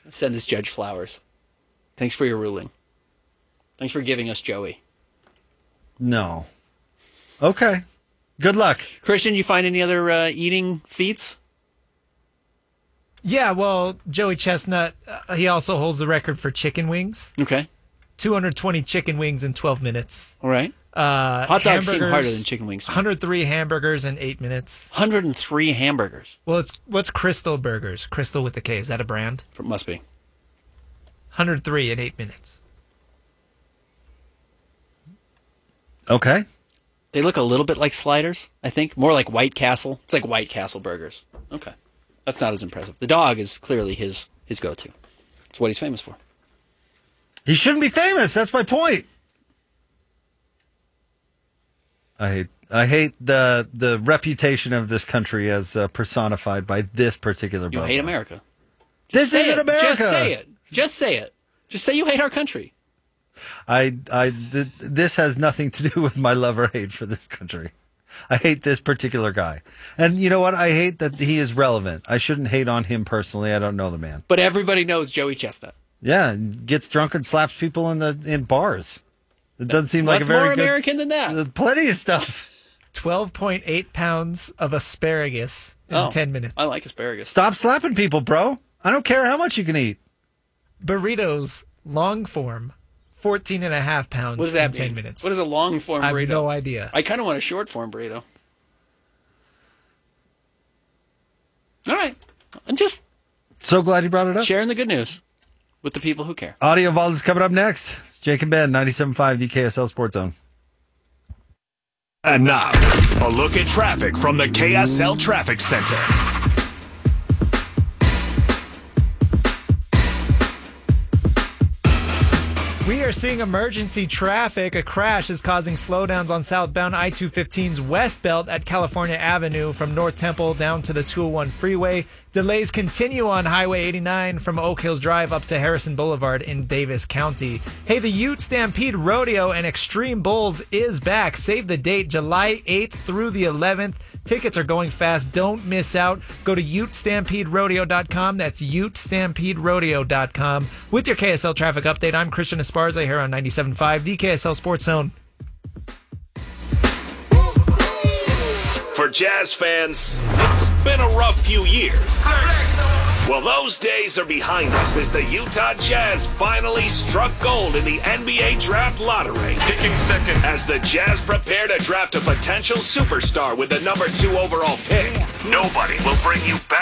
send this judge flowers. Thanks for your ruling. Thanks for giving us Joey. No. Okay. Good luck. Christian, you find any other eating feats? Yeah, well, Joey Chestnut, he also holds the record for chicken wings. Okay. 220 chicken wings in 12 minutes. All right. Hot dogs seem harder than chicken wings. 103 hamburgers in 8 minutes. 103 hamburgers. Well, what's Crystal Burgers? Crystal with a K. Is that a brand? It must be. 103 in 8 minutes. Okay. They look a little bit like sliders, I think. More like White Castle. It's like White Castle burgers. Okay. That's not as impressive. The dog is clearly his go-to. It's what he's famous for. He shouldn't be famous. That's my point. I hate the reputation of this country as personified by this particular You boat. hate America. This isn't America. Just say it. Just say it. Just say you hate our country. This has nothing to do with my love or hate for this country. I hate this particular guy. And you know what? I hate that he is relevant. I shouldn't hate on him personally. I don't know the man. But everybody knows Joey Chestnut. Yeah, gets drunk and slaps people in bars. It doesn't seem like a What's very more good, American than that? Plenty of stuff. 12.8 pounds of asparagus in 10 minutes. I like asparagus. Stop slapping people, bro. I don't care how much you can eat. Burritos, long form, 14.5 pounds What does that in mean? 10 minutes. What is a long form I burrito? have no idea. I kind of want a short form burrito. All right. I'm just So glad you brought it up. sharing the good news with the people who care. Audio Vault is coming up next. It's Jake and Ben, 97.5, the KSL Sports Zone. And now, a look at traffic from the KSL Traffic Center. We are seeing emergency traffic. A crash is causing slowdowns on southbound I-215's west belt at California Avenue from North Temple down to the 201 freeway. Delays continue on Highway 89 from Oak Hills Drive up to Harrison Boulevard in Davis County. Hey, the Ute Stampede Rodeo and Extreme Bulls is back. Save the date, July 8th through the 11th. Tickets are going fast. Don't miss out. Go to UteStampedeRodeo.com. That's UteStampedeRodeo.com. With your KSL traffic update, I'm Christian Esparza here on 97.5, the KSL Sports Zone. For Jazz fans, it's been a rough few years. Well, those days are behind us as the Utah Jazz finally struck gold in the NBA Draft Lottery. Picking second. As the Jazz prepare to draft a potential superstar with the number 2 overall pick, nobody will bring you better